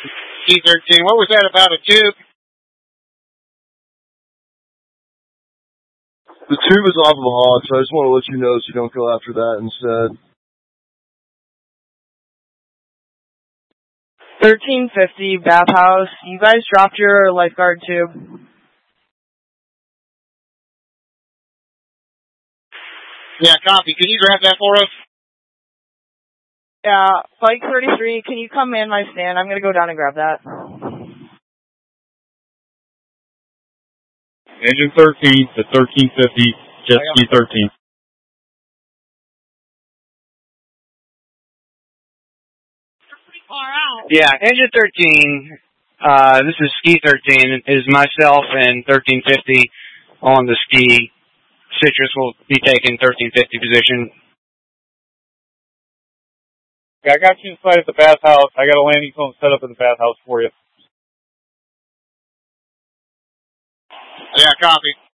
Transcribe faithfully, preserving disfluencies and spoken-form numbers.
Ski thirteen, what was that about a tube? The tube is off of a hawk, so I just want to let you know so you don't go after that instead. thirteen fifty, bathhouse. You guys dropped your lifeguard tube. Yeah, copy. Can you grab that for us? Yeah, Bike thirty-three, can you come in my stand? I'm going to go down and grab that. Engine thirteen to thirteen fifty, jet ski thirteen. Yeah, engine thirteen, uh, this is ski thirteen, is myself and thirteen fifty on the ski. Citrus will be taking thirteen fifty position. Yeah, I got you inside at the bathhouse. I got a landing zone set up in the bathhouse for you. Yeah, copy.